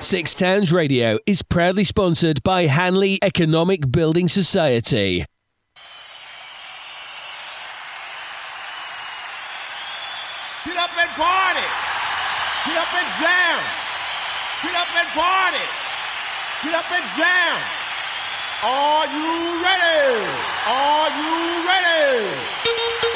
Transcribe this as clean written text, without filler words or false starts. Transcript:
Six Towns Radio is proudly sponsored by Hanley Economic Building Society. Get up and party. Get up and jam. Get up and party. Get up and jam. Are you ready? Are you ready?